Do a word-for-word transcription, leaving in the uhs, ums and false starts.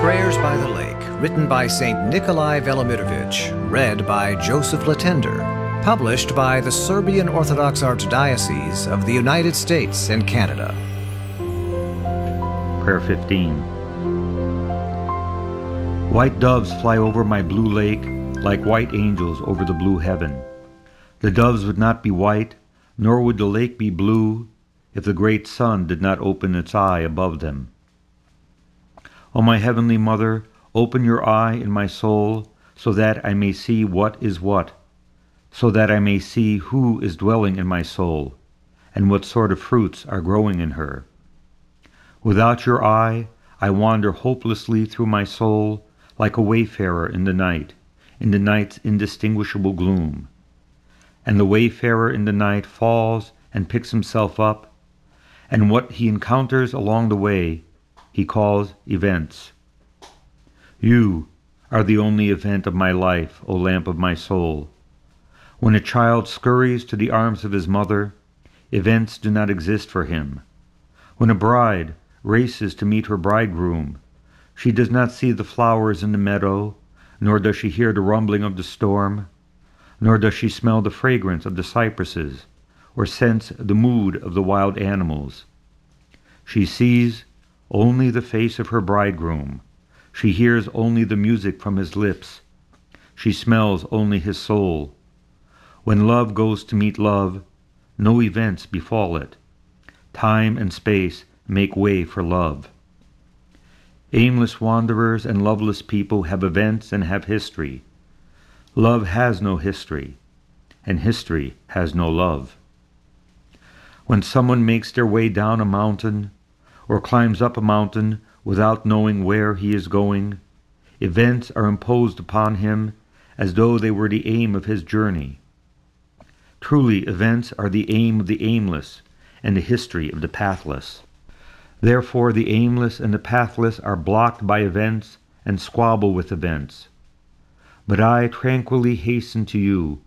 Prayers by the Lake, written by Saint Nikolai Velimirovich, read by Joseph Latender, published by the Serbian Orthodox Archdiocese of the United States and Canada. Prayer fifteen. White doves fly over my blue lake like white angels over the blue heaven. The doves would not be white, nor would the lake be blue, if the great sun did not open its eye above them. O my heavenly Mother, open your eye in my soul, so that I may see what is what, so that I may see who is dwelling in my soul, and what sort of fruits are growing in her. Without your eye, I wander hopelessly through my soul, like a wayfarer in the night, in the night's indistinguishable gloom. And the wayfarer in the night falls and picks himself up, and what he encounters along the way he calls events. You are the only event of my life, O lamp of my soul. When a child scurries to the arms of his mother, events do not exist for him. When a bride races to meet her bridegroom, she does not see the flowers in the meadow, nor does she hear the rumbling of the storm, nor does she smell the fragrance of the cypresses, or sense the mood of the wild animals. She sees only the face of her bridegroom. She hears only the music from his lips. She smells only his soul. When love goes to meet love, no events befall it. Time and space make way for love. Aimless wanderers and loveless people have events and have history. Love has no history, and history has no love. When someone makes their way down a mountain, or climbs up a mountain without knowing where he is going, events are imposed upon him as though they were the aim of his journey. Truly, events are the aim of the aimless and the history of the pathless. Therefore, the aimless and the pathless are blocked by events and squabble with events. But I tranquilly hasten to you,